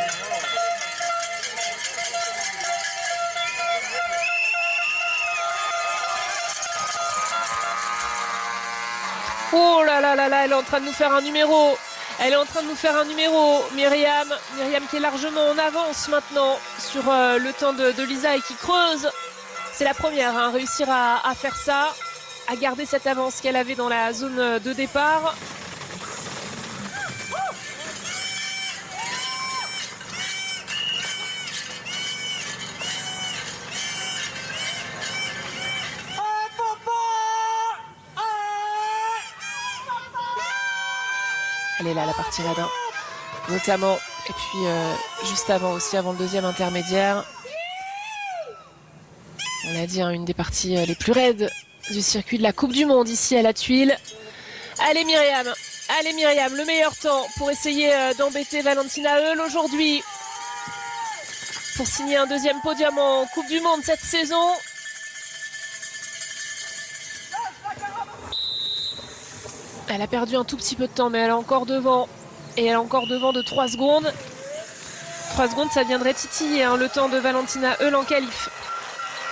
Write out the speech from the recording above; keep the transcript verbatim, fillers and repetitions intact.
Oh là là là là, elle est en train de nous faire un numéro. Elle est en train de nous faire un numéro, Myriam. Myriam qui est largement en avance maintenant sur euh, le temps de, de Lisa et qui creuse. C'est la première, hein, réussir à, à faire ça, à garder cette avance qu'elle avait dans la zone de départ. Elle est là, la partie radin, notamment. Et puis, euh, juste avant aussi, avant le deuxième intermédiaire. On l'a dit, hein, une des parties les plus raides du circuit de la Coupe du Monde ici à la Tuile. Allez Myriam, allez Myriam, le meilleur temps pour essayer euh, d'embêter Valentina Heul aujourd'hui. Pour signer un deuxième podium en Coupe du Monde cette saison. Elle a perdu un tout petit peu de temps, mais elle est encore devant. Et elle est encore devant de trois secondes. trois secondes, ça viendrait titiller, hein, le temps de Valentina Heul en qualif.